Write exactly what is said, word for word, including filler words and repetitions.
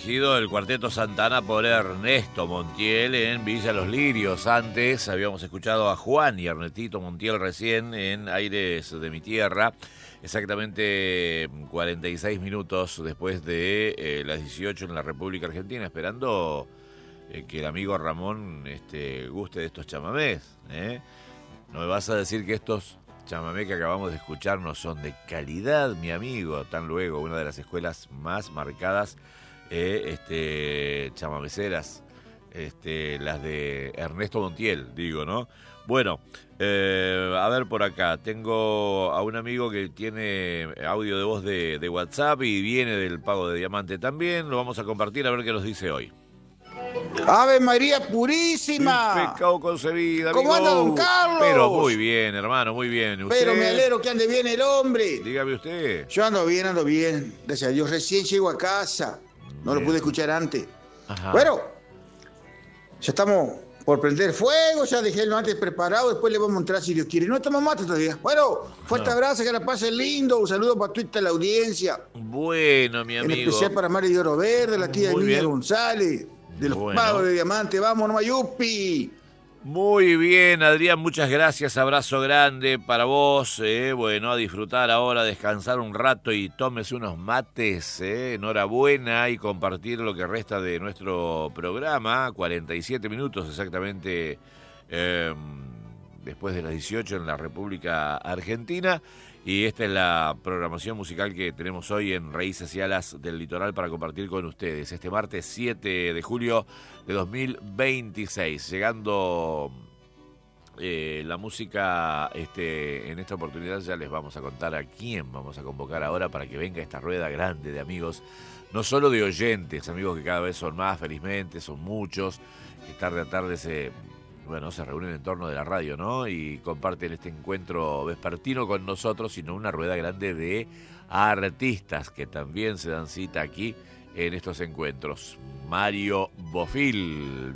dirigido el Cuarteto Santana por Ernesto Montiel en Villa Los Lirios. Antes habíamos escuchado a Juan y Ernestito Montiel recién en Aires de mi Tierra, exactamente cuarenta y seis minutos después de eh, las dieciocho en la República Argentina, esperando eh, que el amigo Ramón este, guste de estos chamamés. ¿eh? No me vas a decir que estos chamamé que acabamos de escuchar no son de calidad, mi amigo. Tan luego, una de las escuelas más marcadas, eh, este, chamameceras, este, las de Ernesto Montiel, digo, ¿no? Bueno, eh, a ver por acá, tengo a un amigo que tiene audio de voz de, de WhatsApp y viene del Pago de Diamante también. Lo vamos a compartir a ver qué nos dice hoy. Ave María Purísima. Sin pecado concebida, ¿Cómo amigo? anda, don Carlos? Pero muy bien, hermano, muy bien. ¿Usted? Pero me alegro que ande bien el hombre. Dígame usted. Yo ando bien, ando bien. Gracias a Dios, recién llego a casa. No Bien. lo pude escuchar antes. Ajá. Bueno, ya estamos por prender fuego, ya dejé el mate preparado, después le vamos a entrar si Dios quiere. No estamos mate todavía. Bueno, fuerte No. abrazo, que la pasen lindo. Un saludo para toda la audiencia. Bueno, mi En amigo. especial para Mari de Oro Verde, la tía Muy Emilia bien. González, de los Bueno. Pagos de Diamante. Vamos, nomás, yupi. Muy bien, Adrián, muchas gracias, abrazo grande para vos, eh, bueno, a disfrutar ahora, descansar un rato y tómese unos mates, eh, enhorabuena y compartir lo que resta de nuestro programa, cuarenta y siete minutos exactamente eh, después de las dieciocho en la República Argentina. Y esta es la programación musical que tenemos hoy en Raíces y Alas del Litoral para compartir con ustedes. Este martes siete de julio de dos mil veintiséis. Llegando eh, la música, este, en esta oportunidad ya les vamos a contar a quién vamos a convocar ahora para que venga esta rueda grande de amigos. No solo de oyentes, amigos que cada vez son más, felizmente, son muchos, que tarde a tarde se... bueno, se reúnen en torno de la radio, ¿no? Y comparten este encuentro vespertino con nosotros, sino una rueda grande de artistas que también se dan cita aquí en estos encuentros. Mario Bofil.